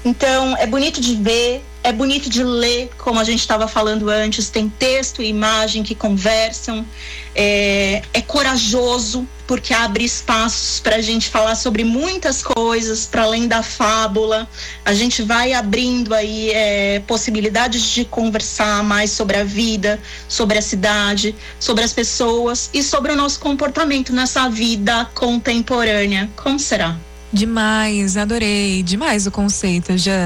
Então, é bonito de ver, é bonito de ler, como a gente estava falando antes, tem texto e imagem que conversam, é corajoso, porque abre espaços para a gente falar sobre muitas coisas, para além da fábula. A gente vai abrindo aí possibilidades de conversar mais sobre a vida, sobre a cidade, sobre as pessoas e sobre o nosso comportamento nessa vida contemporânea. Como será? Demais, adorei demais o conceito, Jana.